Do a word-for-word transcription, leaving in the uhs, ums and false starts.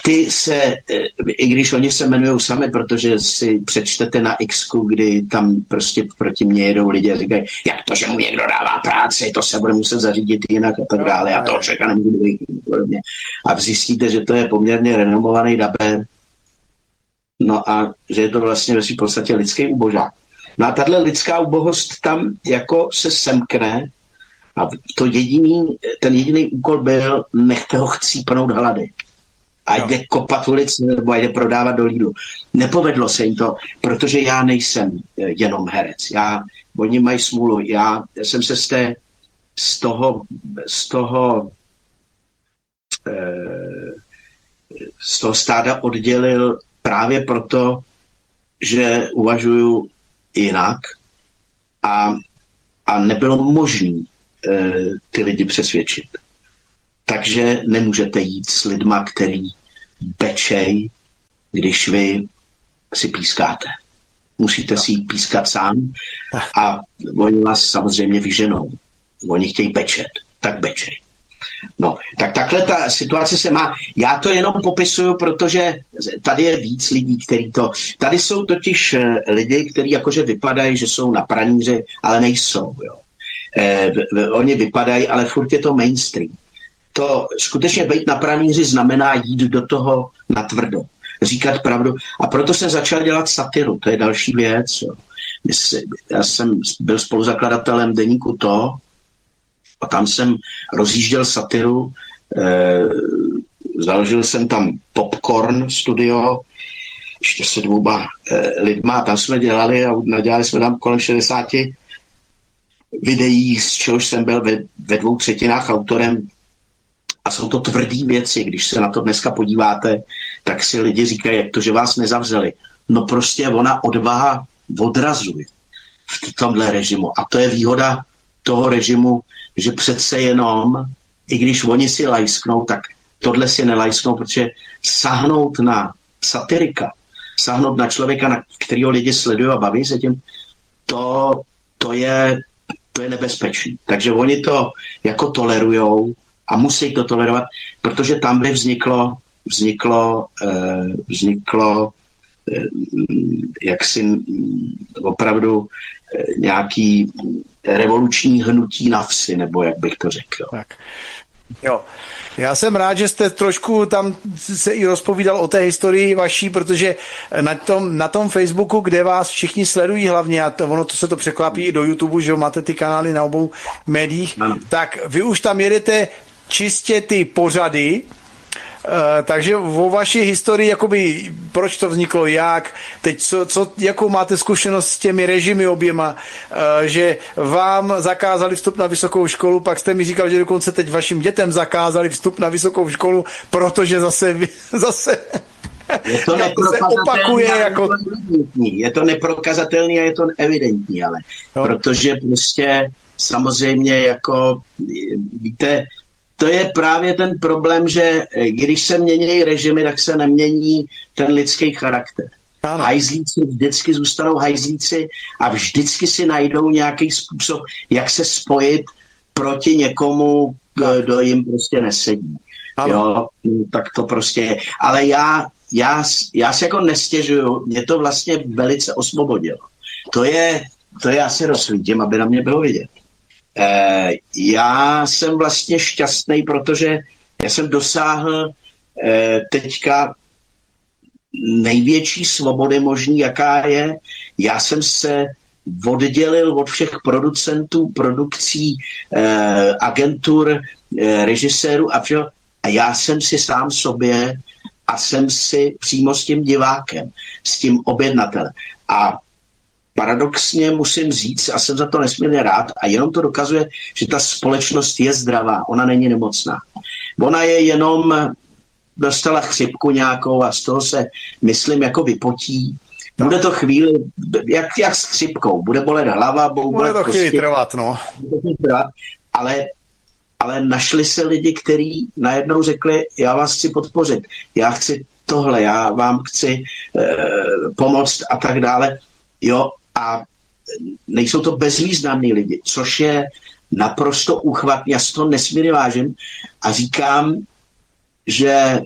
ty se, i když oni se jmenují sami, protože si přečtete na X-ku, kdy tam prostě proti mně jedou lidi a říkají, jak to, že mu někdo dává práci, to se bude muset zařídit jinak a tak dále, já toho člověka nemůžu vyjít. A zjistíte, že to je poměrně renomovaný dabér, no a že je to vlastně ve svým podstatě lidský ubožák. No a tahle lidská ubohost tam jako se semkne a to jediný, ten jediný úkol byl, nechte ho chcípnout hlady. A jde kopat ulici nebo jde prodávat do Lidlu. Nepovedlo se jim to, protože já nejsem jenom herec. Já, oni mají smůlu. Já jsem se z, té, z toho, z toho, z toho stáda oddělil právě proto, že uvažuju jinak a, a nebylo možné ty lidi přesvědčit. Takže nemůžete jít s lidma, který bečej, když vy si pískáte. Musíte si jít pískat sám a oni vás samozřejmě vyženou. Oni chtějí bečet, tak bečej. No, tak takhle ta situace se má. Já to jenom popisuju, protože tady je víc lidí, kteří to... Tady jsou totiž lidi, kteří jakože vypadají, že jsou na pranýři, ale nejsou. Jo. Eh, oni vypadají, ale furt je to mainstream. To skutečně být na pranýři znamená jít do toho natvrdo, říkat pravdu. A proto jsem začal dělat satiru, to je další věc. Jo. Já jsem byl spoluzakladatelem deníku To a tam jsem rozjížděl satiru, eh, založil jsem tam Popcorn studio, ještě se dvouma eh, lidma, a tam jsme dělali a nadělali jsme tam kolem šedesáti videí, z čehož jsem byl ve, ve dvou třetinách autorem. A jsou to tvrdý věci, když se na to dneska podíváte, tak si lidi říkají, jak to, že vás nezavřeli. No prostě ona odvaha odrazuje v tomhle režimu. A to je výhoda toho režimu, že přece jenom, i když oni si lajsknou, tak tohle si nelajsknou, protože sáhnout na satirika, sáhnout na člověka, na kterého lidi sledují a baví se tím, to, to, je, to je nebezpečný. Takže oni to jako tolerujou, a musí to tolerovat, protože tam by vzniklo, vzniklo, eh, vzniklo eh, jaksi opravdu eh, nějaký revoluční hnutí na vsi, nebo jak bych to řekl. Tak. Jo. Já jsem rád, že jste trošku tam se i rozpovídal o té historii vaší, protože na tom, na tom Facebooku, kde vás všichni sledují hlavně, a to, ono to se to překlápí i do YouTube, že máte ty kanály na obou médiích, ano. Tak vy už tam jedete čistě ty pořady, uh, takže o vaší historii, jakoby, proč to vzniklo, jak, teď co, co, jakou máte zkušenost s těmi režimy oběma, uh, že vám zakázali vstup na vysokou školu, pak jste mi říkal, že dokonce teď vašim dětem zakázali vstup na vysokou školu, protože zase, zase je to se opakuje. Jako... Je to neprokazatelný a je to evidentní, ale no. Protože prostě samozřejmě jako, víte, to je právě ten problém, že když se mění režimy, tak se nemění ten lidský charakter. Ano. Hajzlíci vždycky zůstanou hajzlíci a vždycky si najdou nějaký způsob, jak se spojit proti někomu, kdo jim prostě nesedí. Jo, tak to prostě je. Ale já, já, já si jako nestěžuju, mě to vlastně velice osvobodilo. To je, to je asi rozsvítím, aby na mě bylo vidět. Eh, já jsem vlastně šťastný, protože já jsem dosáhl eh, teďka největší svobody možný, jaká je. Já jsem se oddělil od všech producentů, produkcí, eh, agentur, eh, režisérů a všeho. A já jsem si sám sobě a jsem si přímo s tím divákem, s tím objednatelem. A paradoxně musím říct, a jsem za to nesmírně rád, a jenom to dokazuje, že ta společnost je zdravá, ona není nemocná. Ona je jenom, dostala chřipku nějakou a z toho se, myslím, jako vypotí. Bude to chvíli, jak, jak s chřipkou, bude bolet hlava, bude, bude to chvíli trvat, no. Ale, ale našli se lidi, kteří najednou řekli, já vás chci podpořit, já chci tohle, já vám chci eh, pomoct a tak dále. Jo, a nejsou to bezvýznamní lidi, což je naprosto úchvatný. Já si to nesmírně vážím a říkám, že